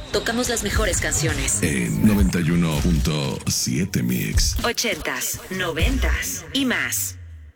tocamos las mejores canciones. En 91.7 Mix. 80s, 90s y más.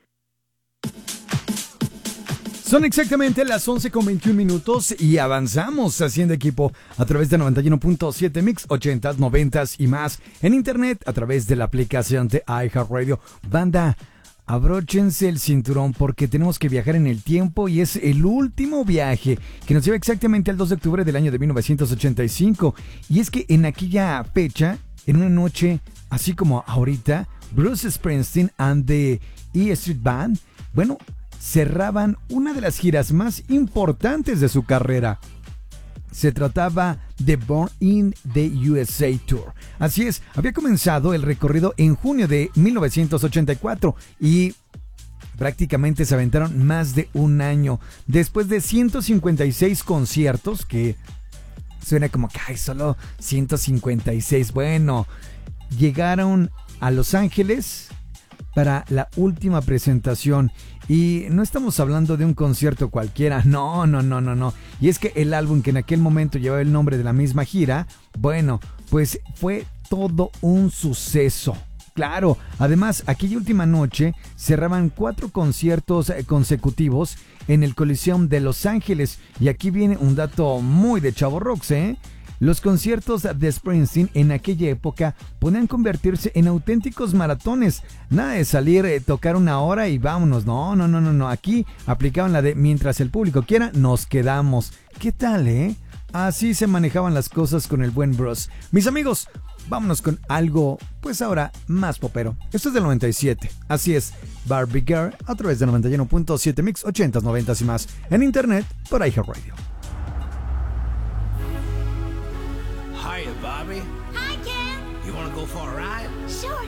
Son exactamente las 11:21 y avanzamos haciendo equipo a través de 91.7 Mix, 80s, 90s y más. En internet a través de la aplicación de iHeartRadio. Banda, abróchense el cinturón porque tenemos que viajar en el tiempo y es el último viaje que nos lleva exactamente al 2 de octubre del año de 1985. Y es que en aquella fecha, en una noche así como ahorita, Bruce Springsteen and the E Street Band, bueno, cerraban una de las giras más importantes de su carrera. Se trataba de Born in the USA Tour. Así es, había comenzado el recorrido en junio de 1984 y prácticamente se aventaron más de un año. Después de 156 conciertos, que suena como que hay solo 156. Bueno, llegaron a Los Ángeles para la última presentación. Y no estamos hablando de un concierto cualquiera, no. Y es que el álbum que en aquel momento llevaba el nombre de la misma gira, bueno, pues fue todo un suceso. Claro, además, aquella última noche cerraban 4 conciertos consecutivos en el Coliseum de Los Ángeles. Y aquí viene un dato muy de Chavo Rocks, ¿eh? Los conciertos de Springsteen en aquella época podían convertirse en auténticos maratones. Nada de salir, tocar una hora y vámonos. No. Aquí aplicaban la de mientras el público quiera, nos quedamos. ¿Qué tal, eh? Así se manejaban las cosas con el buen Bruce. Mis amigos, vámonos con algo, pues ahora, más popero. Esto es del 97. Así es, Barbie Girl a través de 91.7 Mix, 80s, 90s y más. En internet, por iHeartRadio. Hiya, Bobby. Hi, Ken. You wanna go for a ride? Sure.